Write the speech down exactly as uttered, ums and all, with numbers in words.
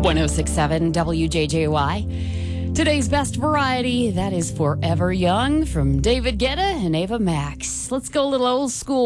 one oh six point seven W J J Y. Today's best variety, that is Forever Young from David Guetta and Ava Max. Let's go a little old school.